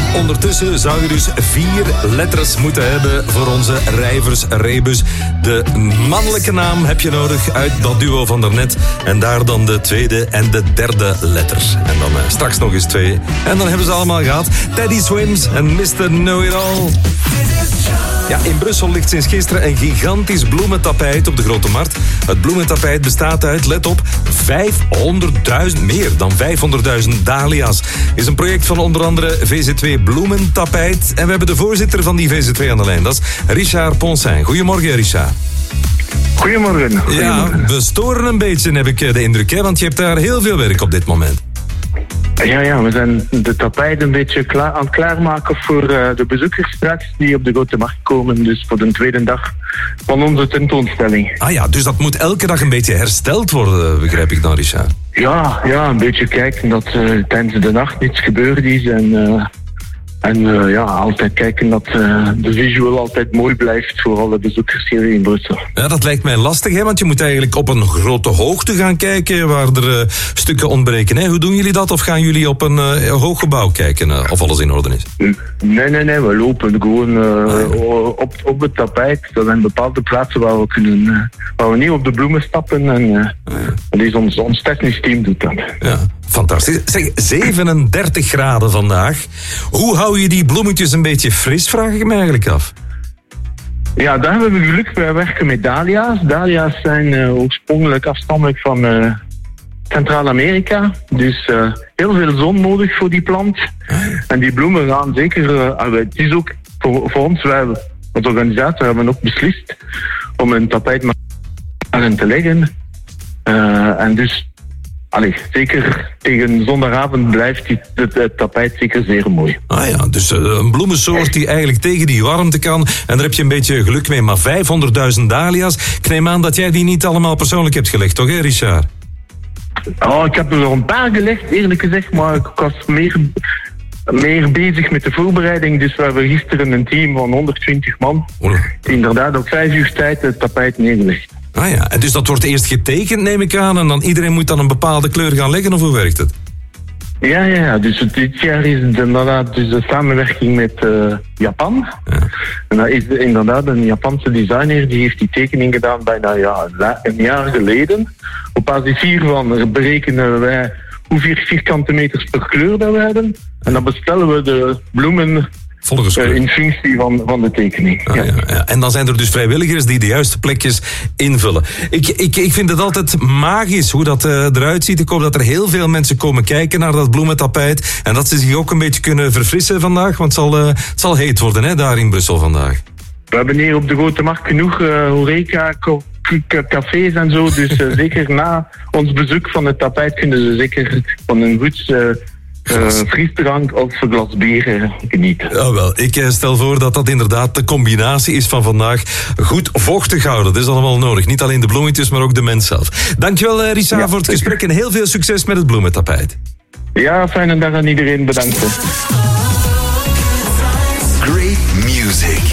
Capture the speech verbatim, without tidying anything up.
Ondertussen zou je dus vier letters moeten hebben voor onze Rijvers Rebus. De mannelijke naam heb je nodig uit dat duo van daarnet. En daar dan de tweede en de derde letter. En dan uh, straks nog eens twee. En dan hebben ze allemaal gehad. Teddy Swims en mister Know-It-All. Ja, in Brussel ligt sinds gisteren een gigantisch bloementapijt op de Grote Markt. Het bloementapijt bestaat uit, let op, vijfhonderdduizend, meer dan vijfhonderdduizend dahlia's. Is een project van onder andere V Z twee Bloementapijt. En we hebben de voorzitter van die V Z twee aan de lijn. Dat is Richard Ponsin. Goedemorgen, Richard. Goedemorgen. Goedemorgen. Ja, we storen een beetje, heb ik de indruk, hè? Want je hebt daar heel veel werk op dit moment. Ja, ja, we zijn de tapijt een beetje klaar, aan het klaarmaken voor uh, de bezoekers straks die op de Grote Markt komen. Dus voor de tweede dag van onze tentoonstelling. Ah ja, dus dat moet elke dag een beetje hersteld worden, begrijp ik dan, Richard? Ja, ja, een beetje kijken dat uh, tijdens de nacht niets gebeurd is. En, uh, en uh, ja, altijd kijken dat uh, de visual altijd mooi blijft voor alle bezoekers hier in Brussel. Ja, dat lijkt mij lastig, hè? Want je moet eigenlijk op een grote hoogte gaan kijken waar er uh, stukken ontbreken. Hè? Hoe doen jullie dat? Of gaan jullie op een uh, hoog gebouw kijken uh, of alles in orde is? Nee, nee, nee. We lopen gewoon uh, op, op het tapijt. Er zijn bepaalde plaatsen waar we kunnen, uh, waar we niet op de bloemen stappen. En uh, dat is ons, ons technisch team doet dat. Ja, fantastisch. Zeg, zevenendertig graden vandaag. Hoe hou je die bloemetjes een beetje fris, vraag ik me eigenlijk af. Ja, daar hebben we geluk. Wij werken met dahlia's. Dahlia's zijn uh, oorspronkelijk afstamelijk van uh, Centraal-Amerika. Dus uh, heel veel zon nodig voor die plant. En die bloemen gaan zeker... Uh, het is ook voor, voor ons, wij als organisator hebben ook beslist om een tapijt aan te leggen. Uh, en dus... Allee, zeker tegen zondagavond blijft die, het, het tapijt zeker zeer mooi. Ah ja, dus uh, een bloemensoort die eigenlijk tegen die warmte kan. En daar heb je een beetje geluk mee. Maar vijfhonderdduizend dahlia's. Ik neem aan dat jij die niet allemaal persoonlijk hebt gelegd, toch, hè, Richard? Oh, ik heb er nog een paar gelegd, eerlijk gezegd. Maar ik was meer, meer bezig met de voorbereiding. Dus we hebben gisteren een team van honderdtwintig man. Oh. Die inderdaad op vijf uur tijd het tapijt neergelegd. Ah ja, en dus dat wordt eerst getekend, neem ik aan, en dan iedereen moet dan een bepaalde kleur gaan leggen, of hoe werkt het? Ja, ja, ja. Dus dit jaar is het inderdaad dus de samenwerking met uh, Japan. Ja. En dat is inderdaad een Japanse designer, die heeft die tekening gedaan bijna ja, een jaar geleden. Op basis hiervan berekenen wij hoeveel vierkante meters per kleur dat we hebben. En dan bestellen we de bloemen... Volgens uh, in functie van, van de tekening. Ah, ja. Ja, ja. En dan zijn er dus vrijwilligers die de juiste plekjes invullen. Ik, ik, ik vind het altijd magisch hoe dat uh, eruit ziet. Ik hoop dat er heel veel mensen komen kijken naar dat bloementapijt. En dat ze zich ook een beetje kunnen verfrissen vandaag. Want het zal, uh, het zal heet worden, hè, daar in Brussel vandaag. We hebben hier op de Grote Markt genoeg uh, horeca, cafés en zo. Dus uh, zeker na ons bezoek van het tapijt kunnen ze zeker van een goed... Uh, Uh, frisdrank of een glas bier uh, genieten. Ja, wel. Ik uh, stel voor dat dat inderdaad de combinatie is van vandaag. Goed vochtig houden, dat is allemaal nodig. Niet alleen de bloemetjes, maar ook de mens zelf. Dankjewel, uh, Richard, ja, voor het zeker. gesprek en heel veel succes met het bloementapijt. Ja, fijne dag aan iedereen. Bedankt. Great music.